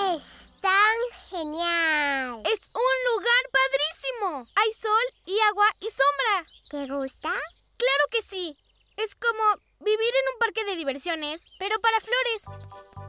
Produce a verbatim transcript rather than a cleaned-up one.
Es tan genial. Es un lugar padrísimo. Hay sol y agua y sombra. ¿Te gusta? Claro que sí. Es como vivir en un parque de diversiones, pero para flores.